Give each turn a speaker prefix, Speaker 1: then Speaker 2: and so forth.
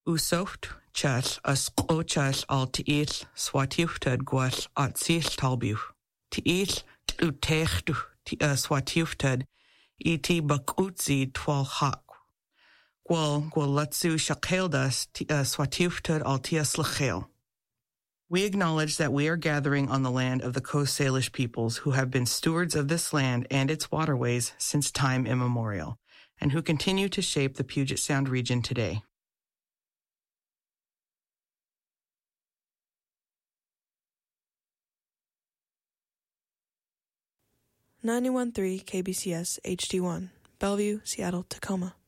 Speaker 1: Usoft chas as qochas al tiis swatiuftad guas at sis talbu. Tiis utechtu swatiuftad iti bakutzi twal hak. Gwalutsu shakeldas swatiuftad al tias lachel. We acknowledge that we are gathering on the land of the Coast Salish peoples who have been stewards of this land and its waterways since time immemorial, and who continue to shape the Puget Sound region today.
Speaker 2: .913 KBCS HD1, Bellevue, Seattle, Tacoma.